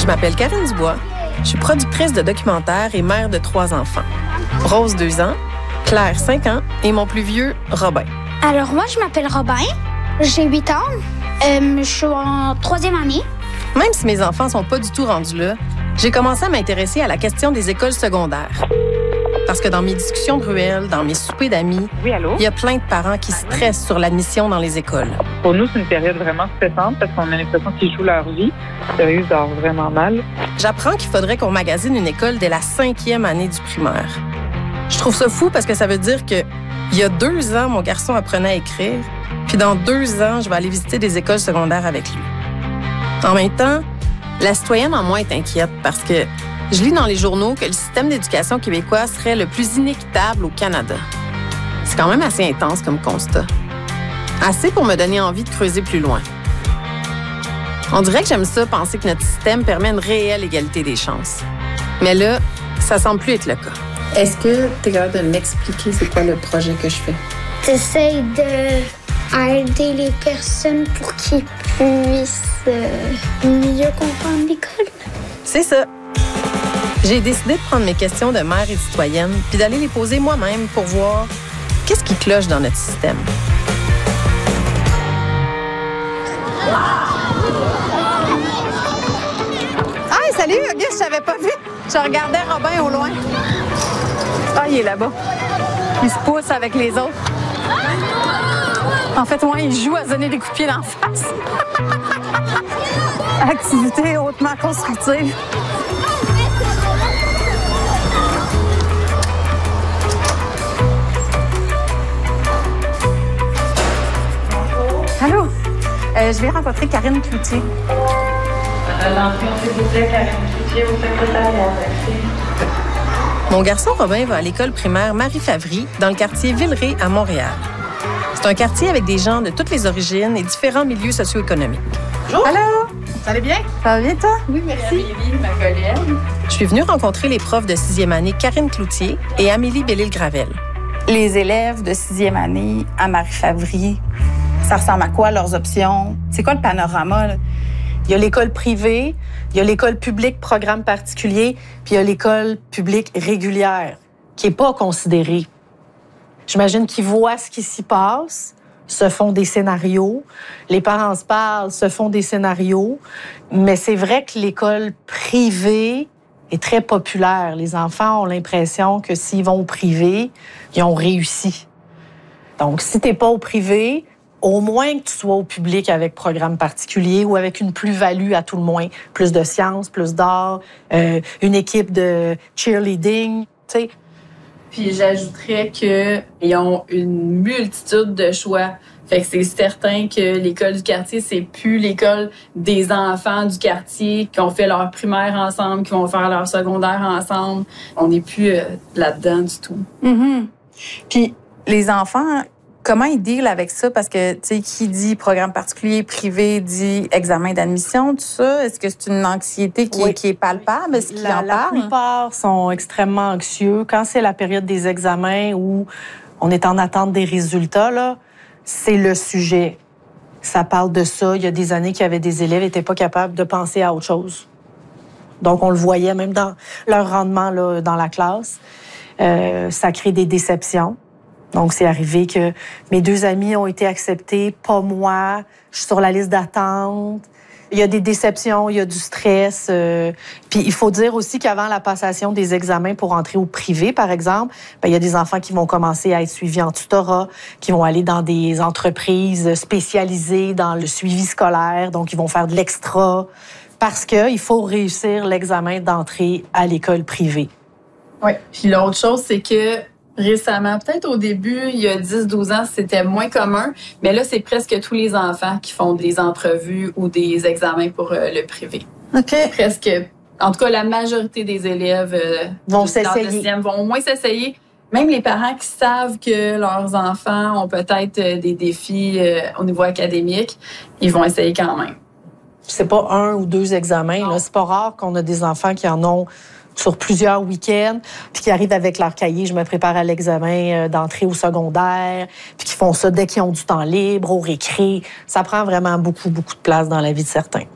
Je m'appelle Karine Dubois. Je suis productrice de documentaires et mère de 3 enfants. Rose, 2 ans, Claire, 5 ans et mon plus vieux, Robin. Alors moi, je m'appelle Robin. J'ai 8 ans. Je suis en 3e année. Même si mes enfants sont pas du tout rendus là, j'ai commencé à m'intéresser à la question des écoles secondaires. Parce que dans mes discussions de ruelles, dans mes soupers d'amis, il y a plein de parents qui stressent sur l'admission dans les écoles. Pour nous, c'est une période vraiment stressante parce qu'on a l'impression qu'ils jouent leur vie. Sérieux, ils dorment vraiment mal. J'apprends qu'il faudrait qu'on magasine une école dès la 5e année du primaire. Je trouve ça fou parce que ça veut dire que il y a 2 ans, mon garçon apprenait à écrire, puis dans 2 ans, je vais aller visiter des écoles secondaires avec lui. En même temps, la citoyenne en moi est inquiète parce que je lis dans les journaux que le système d'éducation québécois serait le plus inéquitable au Canada. C'est quand même assez intense comme constat. Assez pour me donner envie de creuser plus loin. On dirait que j'aime ça, penser que notre système permet une réelle égalité des chances. Mais là, ça semble plus être le cas. Est-ce que tu es capable de m'expliquer c'est quoi le projet que je fais? T'essayes d'aider les personnes pour qu'ils puissent mieux comprendre l'école. C'est ça. J'ai décidé de prendre mes questions de mère et de citoyenne puis d'aller les poser moi-même pour voir qu'est-ce qui cloche dans notre système. Hey, salut! Bien, je t'avais pas vu. Je regardais Robin au loin. Ah, il est là-bas. Il se pousse avec les autres. En fait, il joue à se donner des coups de pied d'en face. Activité hautement constructive. Allô? Je viens rencontrer Karine Cloutier. L'entrée, s'il vous plaît, Karine Cloutier, au secrétariat. Mon garçon Robin va à l'école primaire Marie-Favry dans le quartier Villeray à Montréal. C'est un quartier avec des gens de toutes les origines et différents milieux socio-économiques. Bonjour! Allô? Ça va bien? Ça va bien, toi? Oui, merci. Amélie, ma collègue. Je suis venue rencontrer les profs de 6e année Karine Cloutier et Amélie Bellil-Gravel. Les élèves de 6e année à Marie-Favry, ça ressemble à quoi leurs options? C'est quoi le panorama, là? Il y a l'école privée, il y a l'école publique programme particulier, puis il y a l'école publique régulière, qui n'est pas considérée. J'imagine qu'ils voient ce qui s'y passe, se font des scénarios. Les parents se parlent, se font des scénarios. Mais c'est vrai que l'école privée est très populaire. Les enfants ont l'impression que s'ils vont au privé, ils ont réussi. Donc, si tu n'es pas au privé, au moins que tu sois au public avec programme particulier ou avec une plus-value à tout le moins. Plus de sciences, plus d'art, une équipe de cheerleading, tu sais. Puis j'ajouterais qu'ils ont une multitude de choix. Fait que c'est certain que l'école du quartier, c'est plus l'école des enfants du quartier qui ont fait leur primaire ensemble, qui vont faire leur secondaire ensemble. On n'est plus là-dedans du tout. Mm-hmm. Puis les enfants, comment ils dealent avec ça? Parce que, tu sais, qui dit programme particulier, privé, dit examen d'admission, tout ça. Est-ce que c'est une anxiété qui est palpable? Est-ce qu'ils en La parlent? plupart sont extrêmement anxieux. Quand c'est la période des examens où on est en attente des résultats, là, c'est le sujet. Ça parle de ça. Il y a des années qu'il y avait des élèves qui n'étaient pas capables de penser à autre chose. Donc, on le voyait même dans leur rendement là, dans la classe. Ça crée des déceptions. Donc, c'est arrivé que mes 2 amis ont été acceptés, pas moi. Je suis sur la liste d'attente. Il y a des déceptions, il y a du stress. Puis, il faut dire aussi qu'avant la passation des examens pour entrer au privé, par exemple, il y a des enfants qui vont commencer à être suivis en tutorat, qui vont aller dans des entreprises spécialisées dans le suivi scolaire. Donc, ils vont faire de l'extra parce qu'il faut réussir l'examen d'entrée à l'école privée. Oui. Puis l'autre chose, c'est que récemment, peut-être au début, il y a 10-12 ans, c'était moins commun, mais là, c'est presque tous les enfants qui font des entrevues ou des examens pour le privé. OK. Presque, en tout cas, la majorité des élèves vont s'essayer. Vont au moins s'essayer. Même les parents qui savent que leurs enfants ont peut-être des défis au niveau académique, ils vont essayer quand même. C'est pas 1 ou 2 examens. Là. C'est pas rare qu'on a des enfants qui en ont sur plusieurs week-ends, puis qui arrivent avec leur cahier, je me prépare à l'examen d'entrée au secondaire, puis qui font ça dès qu'ils ont du temps libre, au récré. Ça prend vraiment beaucoup, beaucoup de place dans la vie de certains.